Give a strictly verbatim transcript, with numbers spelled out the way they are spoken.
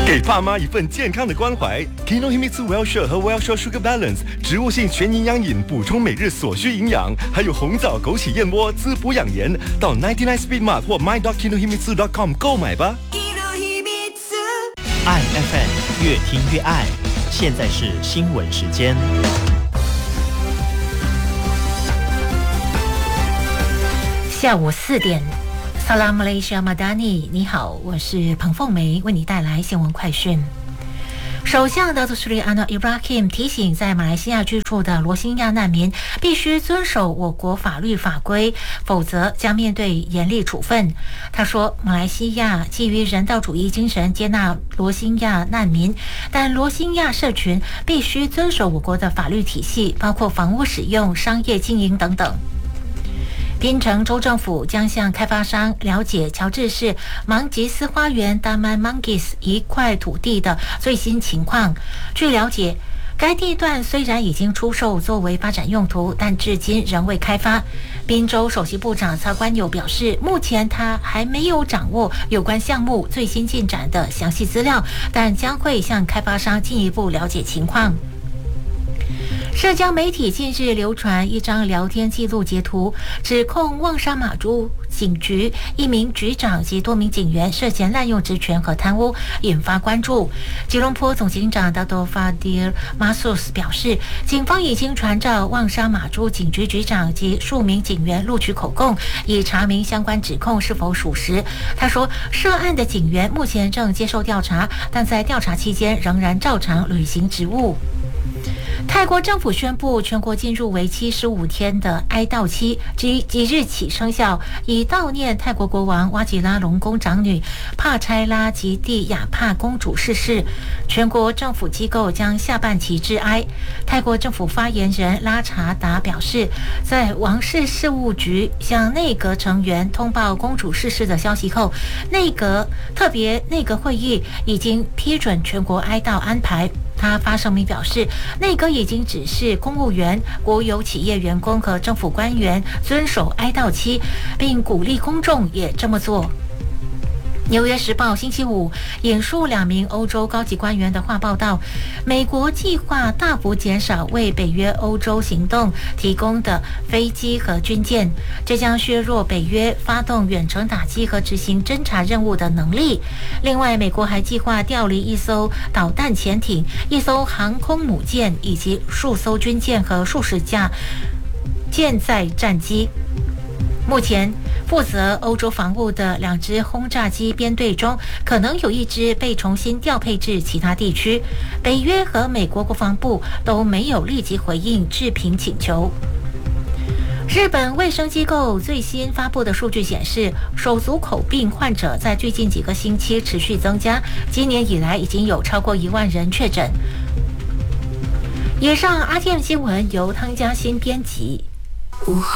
给爸妈一份健康的关怀。Kinohimitsu Well-Share 和 Well-Share Sugar Balance 植物性全营养饮，补充每日所需营养，还有红枣枸杞燕窝滋补养颜。到 九十九 Speed Mart 或 my dot kinohimitsu dot com 购买吧。 爱 F M 越听越爱，现在是新闻时间。 下午四点。Salam Malaysia Madani， 你好，我是彭凤梅，为你带来新闻快讯。首相Datuk Seri Anwar Ibrahim提醒在马来西亚居住的罗兴亚难民必须遵守我国法律法规，否则将面对严厉处分。他说，马来西亚基于人道主义精神接纳罗兴亚难民，但罗兴亚社群必须遵守我国的法律体系，包括房屋使用、商业经营等等。槟城州政府将向开发商了解乔治市芒吉斯花园 Taman Manggis 一块土地的最新情况。据了解，该地段虽然已经出售作为发展用途，但至今仍未开发。宾州首席部长曹观友表示，目前他还没有掌握有关项目最新进展的详细资料，但将会向开发商进一步了解情况。社交媒体近日流传一张聊天记录截图，指控旺沙马珠警局一名局长及多名警员涉嫌滥用职权和贪污，引发关注。吉隆坡总警长 Dato' Fadil Masus 表示，警方已经传召旺沙马珠警局局长及数名警员录取口供，以查明相关指控是否属实。他说，涉案的警员目前正接受调查，但在调查期间仍然照常履行职务。泰国政府宣布，全国进入为期十五天的哀悼期，即即日起生效，以悼念泰国国王哇吉拉隆功长女帕差拉及弟雅帕公主逝世。全国政府机构将下半旗致哀。泰国政府发言人拉查达表示，在王室事务局向内阁成员通报公主逝世的消息后，内阁特别内阁会议已经批准全国哀悼安排。他发声明表示，内阁已经指示公务员、国有企业员工和政府官员遵守哀悼期，并鼓励公众也这么做。纽约时报星期五引述两名欧洲高级官员的话报道，美国计划大幅减少为北约欧洲行动提供的飞机和军舰，这将削弱北约发动远程打击和执行侦察任务的能力。另外，美国还计划调离一艘导弹潜艇、一艘航空母舰以及数艘军舰和数十架舰载战机。目前负责欧洲防务的两支轰炸机编队中，可能有一支被重新调配至其他地区。北约和美国国防部都没有立即回应置评请求。日本卫生机构最新发布的数据显示，手足口病患者在最近几个星期持续增加，今年以来已经有超过一万人确诊。以上 R T M 新闻由汤嘉欣编辑。午后